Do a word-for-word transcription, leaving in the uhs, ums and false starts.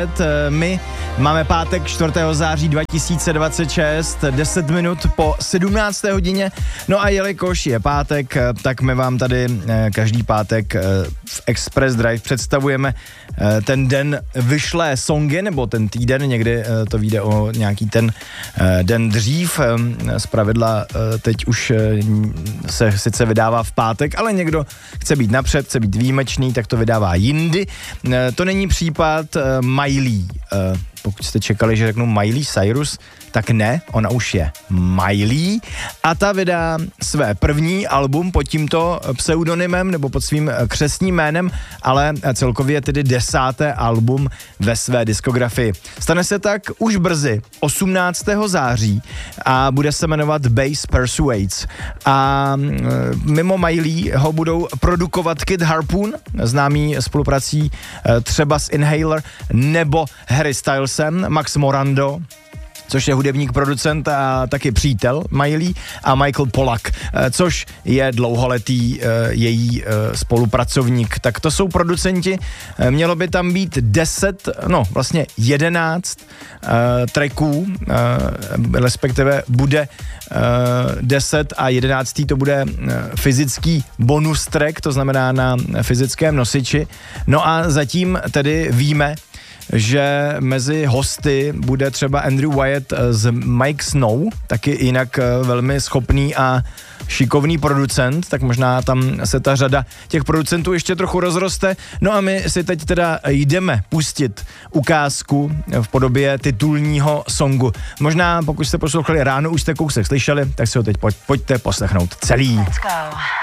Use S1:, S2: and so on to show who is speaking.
S1: dvacet. My máme pátek čtvrtého září dva tisíce dvacet šest, deset minut po sedmnácté hodině. No a jelikož je pátek, tak my vám tady každý pátek v Express Drive představujeme ten den vyšlé songy, nebo ten týden, někdy to vyjde o nějaký ten den dřív. Zpravidla teď už se sice vydává v pátek, ale někdo chce být napřed, chce být výjimečný, tak to vydává jindy. To není případ Miley. Pokud jste čekali, že řeknu Miley Cyrus, tak ne, ona už je Miley a ta vydá své první album pod tímto pseudonymem nebo pod svým křestním jménem, ale celkově tedy desáté album ve své diskografii. Stane se tak už brzy, osmnáctého září a bude se jmenovat Bass Persuades a mimo Miley ho budou produkovat Kid Harpoon, známý spoluprací třeba s Inhaler nebo Harry Stylesem, Max Morando, což je hudebník, producent a taky přítel Miley, a Michael Pollack, což je dlouholetý její spolupracovník. Tak to jsou producenti, mělo by tam být deset, no vlastně jedenáct tracků, respektive bude deset a jedenáctý to bude fyzický bonus track, to znamená na fyzickém nosiči. No a zatím tedy víme, že mezi hosty bude třeba Andrew Wyatt z Mike Snow, taky jinak velmi schopný a šikovný producent, tak možná tam se ta řada těch producentů ještě trochu rozroste. No a my si teď teda jdeme pustit ukázku v podobě titulního songu. Možná pokud jste poslouchali ráno, už jste kousek slyšeli, tak si ho teď pojď, pojďte poslechnout celý. Let's go.